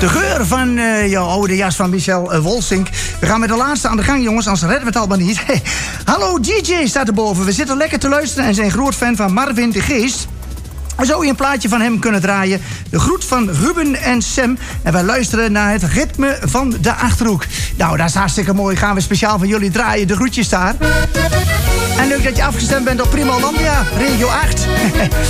De geur van jouw oude jas van Michel Wolsink. We gaan met de laatste aan de gang, jongens, anders redden we het allemaal niet. Hallo, DJ staat erboven. We zitten lekker te luisteren en zijn groot fan van Marvin de Geest. We zou je een plaatje van hem kunnen draaien. De groet van Ruben en Sam. En wij luisteren naar het ritme van de Achterhoek. Nou, dat is hartstikke mooi. Gaan we speciaal van jullie draaien. De groetjes daar. En leuk dat je afgestemd bent op Primo Landia, regio 8.